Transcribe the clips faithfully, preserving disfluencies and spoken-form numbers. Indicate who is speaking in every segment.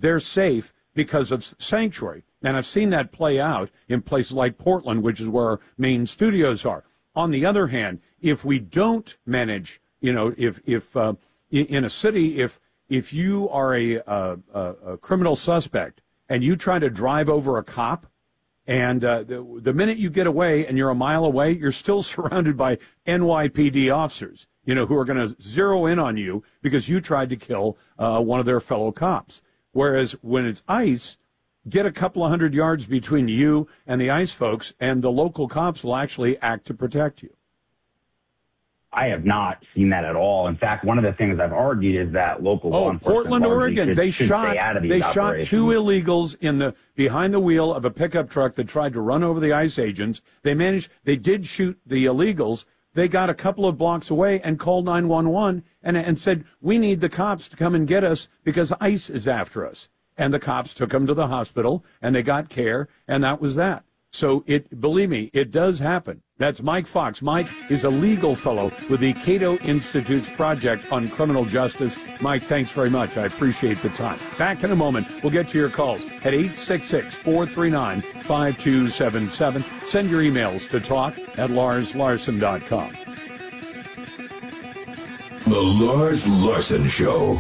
Speaker 1: they're safe because of sanctuary. And I've seen that play out in places like Portland, which is where our main studios are. On the other hand, if we don't manage, you know, if if uh, in a city, if if you are a, a, a criminal suspect and you try to drive over a cop, and uh, the, the minute you get away and you're a mile away, you're still surrounded by N Y P D officers, you know, who are going to zero in on you because you tried to kill uh, one of their fellow cops. Whereas when it's ICE, get a couple of hundred yards between you and the ICE folks, and the local cops will actually act to protect you.
Speaker 2: I have not seen that at all. In fact, one of the things I've argued is that local law
Speaker 1: oh,
Speaker 2: enforcement
Speaker 1: Portland, Oregon,
Speaker 2: should,
Speaker 1: they
Speaker 2: should
Speaker 1: shot
Speaker 2: stay out of these
Speaker 1: they shot
Speaker 2: operations.
Speaker 1: two illegals in the behind the wheel of a pickup truck that tried to run over the ICE agents. They managed. They did shoot the illegals. They got a couple of blocks away and called nine one one and and said, "We need the cops to come and get us because ICE is after us." And the cops took them to the hospital, and they got care, and that was that. So, it believe me, it does happen. That's Mike Fox. Mike is a legal fellow with the Cato Institute's Project on Criminal Justice. Mike, thanks very much. I appreciate the time. Back in a moment. We'll get to your calls at eight six six, four three nine, five two seven seven. Send your emails to talk at lars larson dot com.
Speaker 3: The Lars Larson Show.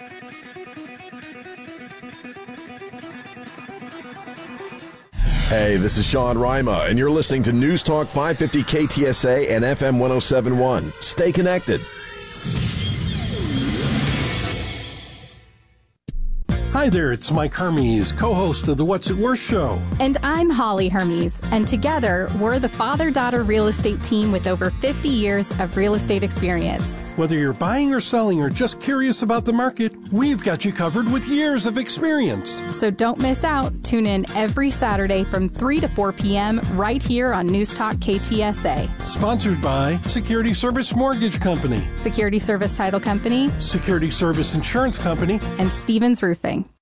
Speaker 4: Hey, this is Sean Rima, and you're listening to News Talk five fifty K T S A and F M one oh seven point one. Stay connected.
Speaker 5: Hi there, it's Mike Hermes, co-host of the What's It Worth show.
Speaker 6: And I'm Holly Hermes, and together we're the father-daughter real estate team with over fifty years of real estate experience.
Speaker 5: Whether you're buying or selling or just curious about the market, we've got you covered with years of experience.
Speaker 6: So don't miss out. Tune in every Saturday from three to four p.m. right here on News Talk K T S A.
Speaker 5: Sponsored by Security Service Mortgage Company,
Speaker 6: Security Service Title Company,
Speaker 5: Security Service Insurance Company,
Speaker 6: and Stevens Roofing.